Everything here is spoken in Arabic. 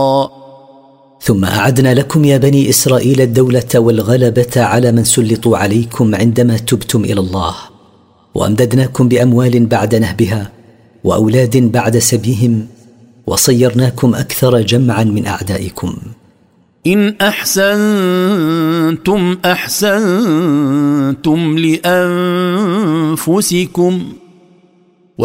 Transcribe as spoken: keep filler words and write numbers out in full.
ثم أعدنا لكم يا بني إسرائيل الدولة والغلبة على من سلطوا عليكم عندما تبتم إلى الله، وأمددناكم بأموال بعد نهبها وأولاد بعد سبيهم، وصيرناكم أكثر جمعا من أعدائكم. إن أحسنتم أحسنتم لأنفسكم